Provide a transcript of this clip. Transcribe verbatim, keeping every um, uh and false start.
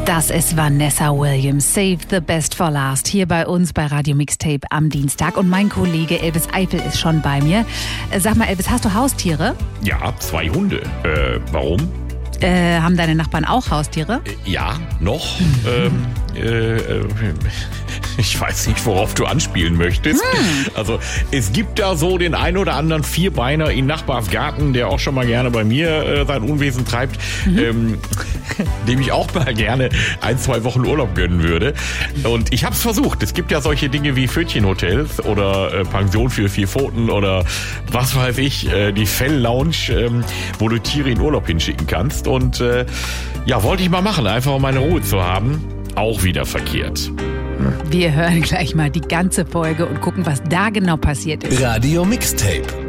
Das ist Vanessa Williams, Save the Best for Last, hier bei uns bei Radio Mixtape am Dienstag. Und mein Kollege Elvis Eifel ist schon bei mir. Sag mal, Elvis, hast du Haustiere? Ja, zwei Hunde. Äh, warum? Äh, haben deine Nachbarn auch Haustiere? Äh, ja, noch. Mhm. Ähm, äh, äh, ich weiß nicht, worauf du anspielen möchtest. Hm. Also es gibt da so den ein oder anderen Vierbeiner in Nachbarsgarten, der auch schon mal gerne bei mir äh, sein Unwesen treibt, mhm. ähm, dem ich auch mal gerne ein, zwei Wochen Urlaub gönnen würde. Und ich habe es versucht. Es gibt ja solche Dinge wie Pfötchenhotels oder äh, Pension für vier Pfoten oder was weiß ich, äh, die Fell-Lounge, ähm, wo du Tiere in Urlaub hinschicken kannst. Und äh, ja, wollte ich mal machen, einfach um meine Ruhe zu haben. Auch wieder verkehrt. Wir hören gleich mal die ganze Folge und gucken, was da genau passiert ist. Radio Mixtape.